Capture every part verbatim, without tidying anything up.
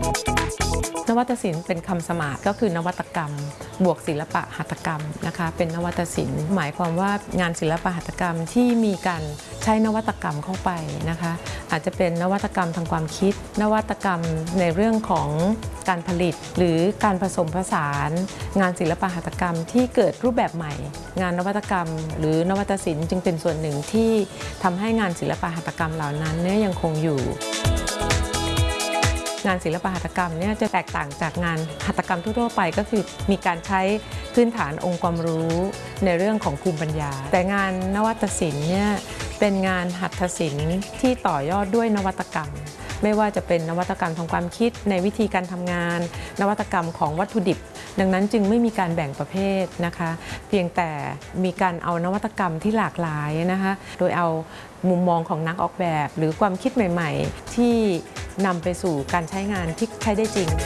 นวัตศิลป์เป็นคำสมาร์ทก็คือนวัตกรรมบวกศิลปะหัตถกรรมนะคะเป็นนวัตศิลป์หมายความว่างานศิลปะหัตถกรรมที่มีการใช้นวัตกรรมเข้าไปนะคะอาจจะเป็นนวัตกรรมทางความคิดนวัตกรรมในเรื่องของการผลิตหรือการผสมผสานงานศิลปะหัตถกรรมที่เกิดรูปแบบใหม่งานนวัตกรรมหรือนวัตศิลป์จึงเป็นส่วนหนึ่งที่ทำให้งานศิลปะหัตถกรรมเหล่านั้นเนี่ยยังคงอยู่งานศิลปหัตถกรรมเนี่ยจะแตกต่างจากงานหัตถกรรมทั่วๆไปก็คือมีการใช้พื้นฐานองค์ความรู้ในเรื่องของภูมิปัญญาแต่งานนวัตศิลป์เนี่ยเป็นงานหัตถศิลป์ที่ต่อยอดด้วยนวัตกรรมไม่ว่าจะเป็นนวัตกรรมทางความคิดในวิธีการทำงานนวัตกรรมของวัตถุดิบดังนั้นจึงไม่มีการแบ่งประเภทนะคะเพียงแต่มีการเอานวัตกรรมที่หลากหลายนะคะโดยเอามุมมองของนักออกแบบหรือความคิดใหม่ๆที่นำไปสู่การใช้งานที่ใช้ได้จริง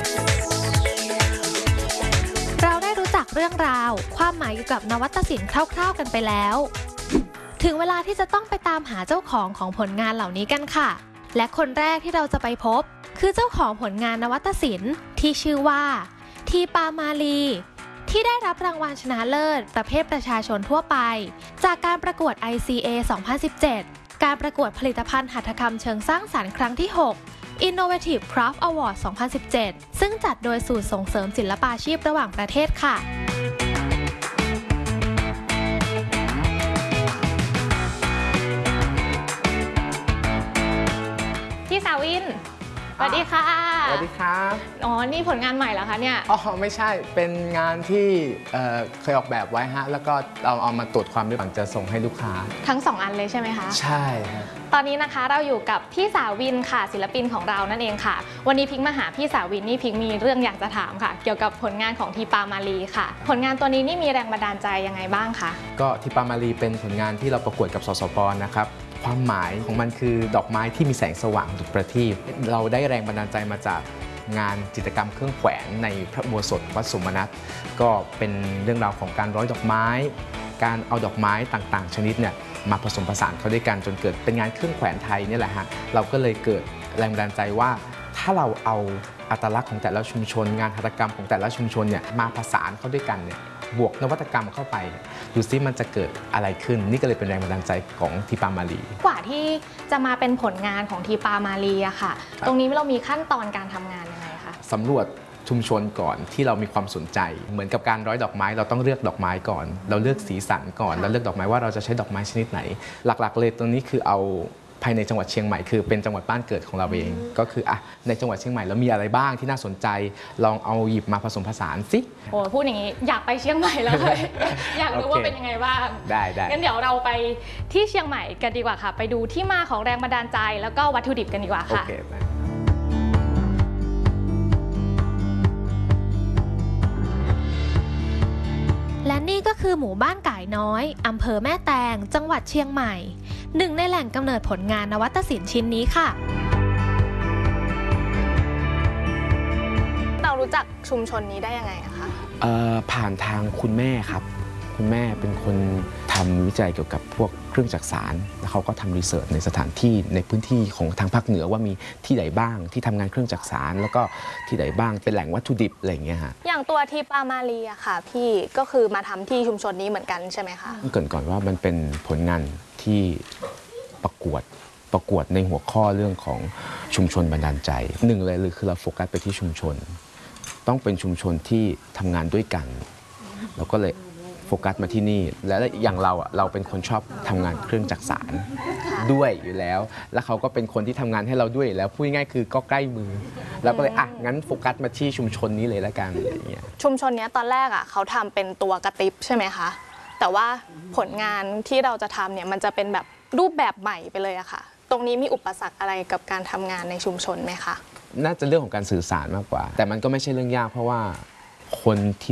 เราได้รู้จักเรื่องราวความหมายเกี่ยวกับนวัตศิลป์คร่าวๆกันไปแล้วถึงเวลาที่จะต้องไปตามหาเจ้าของของผลงานเหล่านี้กันค่ะและคนแรกที่เราจะไปพบคือเจ้าของผลงานนวัตศิลป์ที่ชื่อว่าทีปามาลีที่ได้รับรางวัลชนะเลิศประเภทประชาชนทั่วไปจากการประกวด ไอ ซี เอ สองพันสิบเจ็ด การประกวดผลิตภัณฑ์หัตถกรรมเชิงสร้างสรรค์ครั้งที่ หก Innovative Craft Award สองพันสิบเจ็ด ซึ่งจัดโดยศูนย์ส่งเสริมศิลปาชีพระหว่างประเทศค่ะพี่สาวินสวัสดีค่ะสวัสดีครับอ๋อนี่ผลงานใหม่เหรอคะเนี่ยอ๋อไม่ใช่เป็นงานที่เอ่อเคยออกแบบไว้ฮะแล้วก็เราเอามาตรวจความเรียบร้อยจะส่งให้ลูกค้าทั้งสองอันเลยใช่ไหมคะใช่ตอนนี้นะคะเราอยู่กับพี่สาวินค่ะศิลปินของเรานั่นเองค่ะวันนี้พิงมาหาพี่สาวินนี่พิงมีเรื่องอยากจะถามค่ะเกี่ยวกับผลงานของทีปามาลีค่ะผลงานตัวนี้นี่มีแรงบันดาลใจยังไงบ้างคะก็ทีปามาลีเป็นผลงานที่เราประกวดกับสสป.นะครับความหมายของมันคือดอกไม้ที่มีแสงสว่างดุจประทีปเราได้แรงบันดาลใจมาจากงานจิตรกรรมเครื่องแขวนในพระอุโบสถวัดสมนัตก็เป็นเรื่องราวของการร้อยดอกไม้การเอาดอกไม้ต่างๆชนิดเนี่ยมาผสมผสานเข้าด้วยกันจนเกิดเป็นงานเครื่องแขวนไทยนี่แหละฮะเราก็เลยเกิดแรงบันดาลใจว่าถ้าเราเอาอัตลักษณ์ของแต่ละชุมชนงานหัตถกรรมของแต่ละชุมชนเนี่ยมาผสานเข้าด้วยกันเนี่ยบวกนวัตกรรมเข้าไปดูซิมันจะเกิดอะไรขึ้นนี่ก็เลยเป็นแรงบันดาลใจของทีปามาลีกว่าที่จะมาเป็นผลงานของทีปามาลีอะค่ะตรงนี้เรามีขั้นตอนการทำงานยังไงคะสำรวจชุมชนก่อนที่เรามีความสนใจเหมือนกับการร้อยดอกไม้เราต้องเลือกดอกไม้ก่อนเราเลือกสีสันก่อนแล้วเลือกดอกไม้ว่าเราจะใช้ดอกไม้ชนิดไหนหลักๆเลยตรงนี้คือเอาภายในจังหวัดเชียงใหม่คือเป็นจังหวัดบ้านเกิดของเราเองก็คืออ่ะในจังหวัดเชียงใหม่แล้วมีอะไรบ้างที่น่าสนใจลองเอาหยิบมาผสมผสานสิโอ้พูดอย่างนี้อยากไปเชียงใหม่แล้วเลย อยากรู้ว่าเป็นยังไงบ้างได้ได้งั้นเดี๋ยวเราไปที่เชียงใหม่กันดีกว่าค่ะไปดูที่มาของแรงบันดาลใจแล้วก็วัตถุดิบกันดีกว่าค่ะและนี่ก็คือหมู่บ้านก่ายน้อยอำเภอแม่แตงจังหวัดเชียงใหม่หนึ่งในแหล่งกำเนิดผลงานนวัตศิลป์ชิ้นนี้ค่ะเรารู้จักชุมชนนี้ได้ยังไงคะผ่านทางคุณแม่ครับคุณแม่เป็นคนทำวิจัยเกี่ยวกับพวกเครื่องจักสานแล้วเขาก็ทำรีเสิร์ชในสถานที่ในพื้นที่ของทางภาคเหนือว่ามีที่ไหนบ้างที่ทำงานเครื่องจักสานแล้วก็ที่ไหนบ้างเป็นแหล่งวัตถุดิบอะไรอย่างเงี้ยฮะอย่างตัวทีปามาลีอะค่ะพี่ก็คือมาทำที่ชุมชนนี้เหมือนกันใช่ไหมคะเกริ่นก่อนว่ามันเป็นผลงานที่ประกวดประกวดในหัวข้อเรื่องของชุมชนบันดาลใจหนึ่งเลยเลยคือเราโฟกัสไปที่ชุมชนต้องเป็นชุมชนที่ทำงานด้วยกันเราก็เลยโฟกัสมาที่นี่และอย่างเราอ่ะเราเป็นคนชอบทำงานเครื่องจักสานด้วยอยู่แล้วแล้วเขาก็เป็นคนที่ทำงานให้เราด้วยแล้วพูดง่ายๆคือก็ใกล้มือเราก็เลยอ่ะงั้นโฟกัสมาที่ชุมชนนี้เลยละกันอะไรอย่างเงี้ยชุมชนนี้ตอนแรกอ่ะเขาทำเป็นตัวกระติบใช่ไหมคะแต่ว่าผลงานที่เราจะทำเนี่ยมันจะเป็นแบบรูปแบบใหม่ไปเลยอะค่ะตรงนี้มีอุปสรรคอะไรกับการทำงานในชุมชนไหมคะน่าจะเรื่องของการสื่อสารมากกว่าแต่มันก็ไม่ใช่เรื่องยากเพราะว่าคนที่